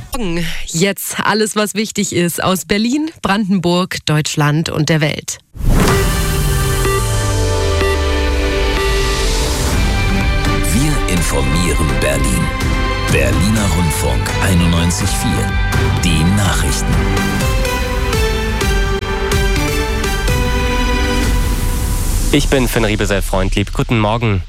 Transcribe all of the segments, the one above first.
Jetzt alles, was wichtig ist aus Berlin, Brandenburg, Deutschland und der Welt. Wir informieren Berlin. Berliner Rundfunk 91.4. Die Nachrichten. Ich bin Finn Riebesell-Freundlieb. Guten Morgen.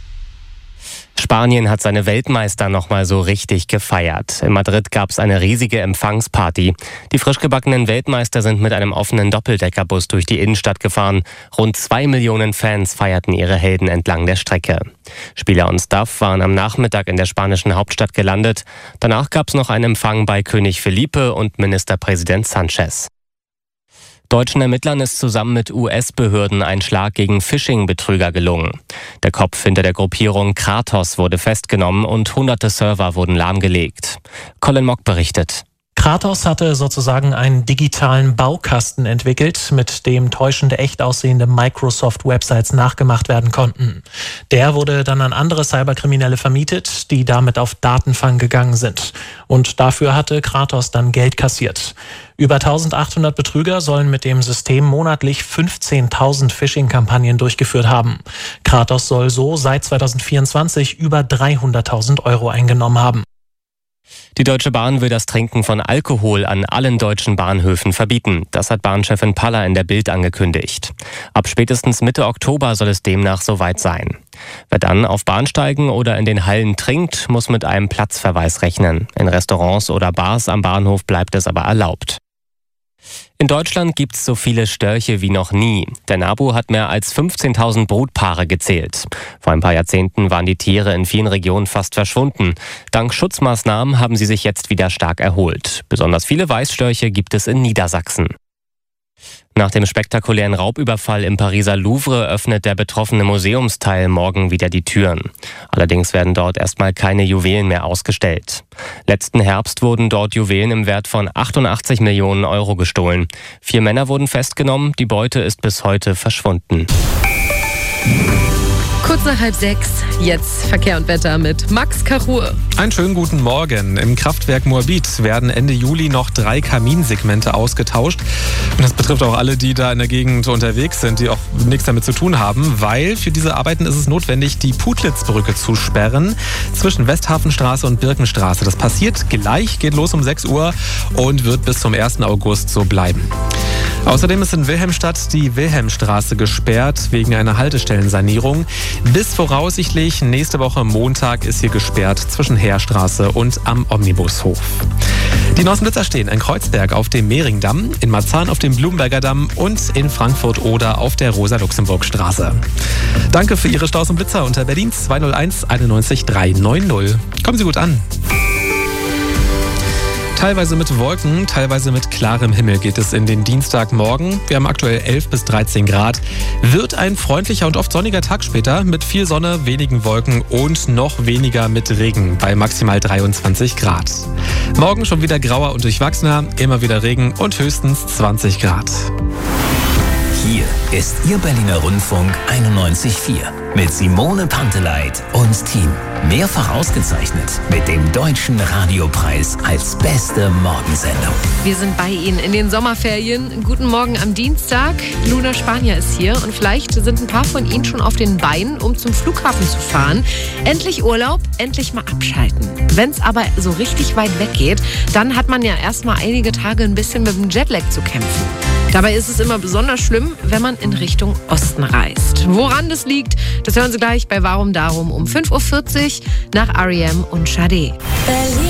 Spanien hat seine Weltmeister nochmal so richtig gefeiert. In Madrid gab es eine riesige Empfangsparty. Die frisch gebackenen Weltmeister sind mit einem offenen Doppeldeckerbus durch die Innenstadt gefahren. Rund 2 Millionen Fans feierten ihre Helden entlang der Strecke. Spieler und Staff waren am Nachmittag in der spanischen Hauptstadt gelandet. Danach gab es noch einen Empfang bei König Felipe und Ministerpräsident Sanchez. Deutschen Ermittlern ist zusammen mit US-Behörden ein Schlag gegen Phishing-Betrüger gelungen. Der Kopf hinter der Gruppierung Kratos wurde festgenommen und hunderte Server wurden lahmgelegt. Colin Mock berichtet. Kratos hatte sozusagen einen digitalen Baukasten entwickelt, mit dem täuschende, echt aussehende Microsoft-Websites nachgemacht werden konnten. Der wurde dann an andere Cyberkriminelle vermietet, die damit auf Datenfang gegangen sind. Und dafür hatte Kratos dann Geld kassiert. Über 1800 Betrüger sollen mit dem System monatlich 15.000 Phishing-Kampagnen durchgeführt haben. Kratos soll so seit 2024 über 300.000 Euro eingenommen haben. Die Deutsche Bahn will das Trinken von Alkohol an allen deutschen Bahnhöfen verbieten. Das hat Bahnchefin Paller in der Bild angekündigt. Ab spätestens Mitte Oktober soll es demnach soweit sein. Wer dann auf Bahnsteigen oder in den Hallen trinkt, muss mit einem Platzverweis rechnen. In Restaurants oder Bars am Bahnhof bleibt es aber erlaubt. In Deutschland gibt es so viele Störche wie noch nie. Der NABU hat mehr als 15.000 Brutpaare gezählt. Vor ein paar Jahrzehnten waren die Tiere in vielen Regionen fast verschwunden. Dank Schutzmaßnahmen haben sie sich jetzt wieder stark erholt. Besonders viele Weißstörche gibt es in Niedersachsen. Nach dem spektakulären Raubüberfall im Pariser Louvre öffnet der betroffene Museumsteil morgen wieder die Türen. Allerdings werden dort erstmal keine Juwelen mehr ausgestellt. Letzten Herbst wurden dort Juwelen im Wert von 88 Millionen Euro gestohlen. 4 Männer wurden festgenommen, die Beute ist bis heute verschwunden. Kurz nach 5:30, jetzt Verkehr und Wetter mit Max Kachur. Einen schönen guten Morgen. Im Kraftwerk Moabit werden Ende Juli noch 3 Kaminsegmente ausgetauscht. Und das betrifft auch alle, die da in der Gegend unterwegs sind, die auch nichts damit zu tun haben, weil für diese Arbeiten ist es notwendig, die Putlitzbrücke zu sperren zwischen Westhafenstraße und Birkenstraße. Das passiert gleich, geht los um 6 Uhr und wird bis zum 1. August so bleiben. Außerdem ist in Wilhelmstadt die Wilhelmstraße gesperrt wegen einer Haltestellensanierung. Bis voraussichtlich nächste Woche Montag ist hier gesperrt zwischen Heerstraße und am Omnibushof. Die neuesten Blitzer stehen in Kreuzberg auf dem Mehringdamm, in Marzahn auf dem Blumenberger Damm und in Frankfurt-Oder auf der Rosa-Luxemburg-Straße. Danke für Ihre Staus und Blitzer unter Berlins 201 91 390. Kommen Sie gut an. Teilweise mit Wolken, teilweise mit klarem Himmel geht es in den Dienstagmorgen. Wir haben aktuell 11 bis 13 Grad. Wird ein freundlicher und oft sonniger Tag später mit viel Sonne, wenigen Wolken und noch weniger mit Regen bei maximal 23 Grad. Morgen schon wieder grauer und durchwachsener, immer wieder Regen und höchstens 20 Grad. Hier ist Ihr Berliner Rundfunk 91.4 mit Simone Panteleit und Team. Mehrfach ausgezeichnet mit dem Deutschen Radiopreis als beste Morgensendung. Wir sind bei Ihnen in den Sommerferien. Guten Morgen am Dienstag. Luna Spanier ist hier und vielleicht sind ein paar von Ihnen schon auf den Beinen, um zum Flughafen zu fahren. Endlich Urlaub, endlich mal abschalten. Wenn es aber so richtig weit weg geht, dann hat man ja erstmal einige Tage ein bisschen mit dem Jetlag zu kämpfen. Dabei ist es immer besonders schlimm, wenn man in Richtung Osten reist. Woran das liegt, das hören Sie gleich bei Warum Darum um 5:40 Uhr nach R.E.M. und Sade. Berlin.